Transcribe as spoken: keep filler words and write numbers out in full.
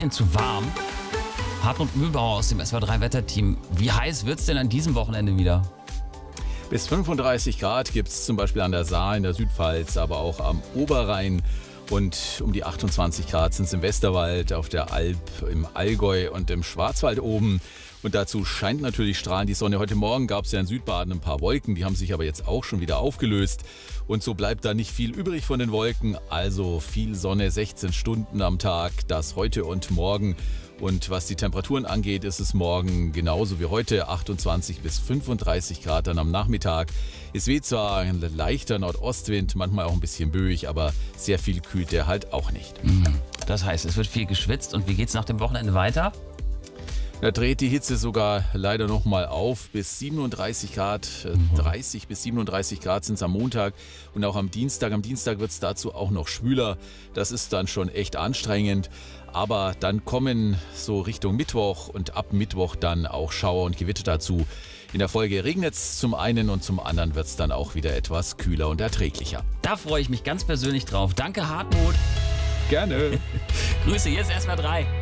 Zu warm. Hartmut Mühlbauer aus dem S W R drei Wetterteam. Wie heiß wird es denn an diesem Wochenende wieder? Bis fünfunddreißig Grad gibt es zum Beispiel an der Saar in der Südpfalz, aber auch am Oberrhein. Und um die achtundzwanzig Grad sind es im Westerwald, auf der Alp, im Allgäu und im Schwarzwald oben. Und dazu scheint natürlich strahlend die Sonne. Heute Morgen gab es ja in Südbaden ein paar Wolken, die haben sich aber jetzt auch schon wieder aufgelöst. Und so bleibt da nicht viel übrig von den Wolken. Also viel Sonne, sechzehn Stunden am Tag, das heute und morgen. Und was die Temperaturen angeht, ist es morgen genauso wie heute, achtundzwanzig bis fünfunddreißig Grad dann am Nachmittag. Es weht zwar ein leichter Nordostwind, manchmal auch ein bisschen böig, aber sehr viel kühlt der halt auch nicht. Das heißt, es wird viel geschwitzt. Und wie geht es nach dem Wochenende weiter? Da dreht die Hitze sogar leider noch mal auf bis siebenunddreißig Grad, dreißig bis siebenunddreißig Grad sind es am Montag und auch am Dienstag. Am Dienstag wird es dazu auch noch schwüler. Das ist dann schon echt anstrengend. Aber dann kommen so Richtung Mittwoch und ab Mittwoch dann auch Schauer und Gewitter dazu. In der Folge regnet es zum einen und zum anderen wird es dann auch wieder etwas kühler und erträglicher. Da freue ich mich ganz persönlich drauf. Danke, Hartmut. Gerne. Grüße, hier ist S W R drei.